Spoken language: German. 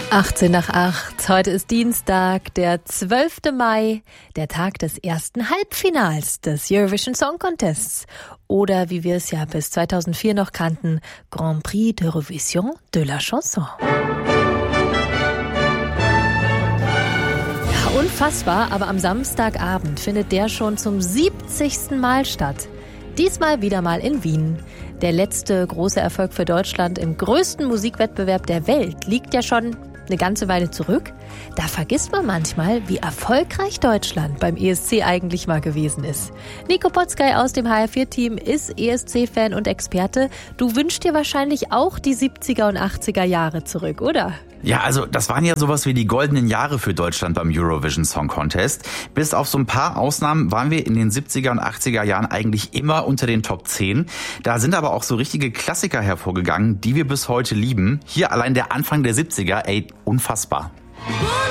18 nach 8. Heute ist Dienstag, der 12. Mai, der Tag des ersten Halbfinals des Eurovision Song Contests. Oder wie wir es ja bis 2004 noch kannten, Grand Prix d'Eurovision de la Chanson. Ja, unfassbar, aber am Samstagabend findet der schon zum 70. Mal statt. Diesmal wieder mal in Wien. Der letzte große Erfolg für Deutschland im größten Musikwettbewerb der Welt liegt ja schon eine ganze Weile zurück. Da vergisst man manchmal, wie erfolgreich Deutschland beim ESC eigentlich mal gewesen ist. Nico Potzkei aus dem HR4-Team ist ESC-Fan und Experte. Du wünschst dir wahrscheinlich auch die 70er und 80er Jahre zurück, oder? Ja, also das waren ja sowas wie die goldenen Jahre für Deutschland beim Eurovision Song Contest. Bis auf so ein paar Ausnahmen waren wir in den 70er und 80er Jahren eigentlich immer unter den Top 10. Da sind aber auch so richtige Klassiker hervorgegangen, die wir bis heute lieben. Hier allein der Anfang der 70er, unfassbar.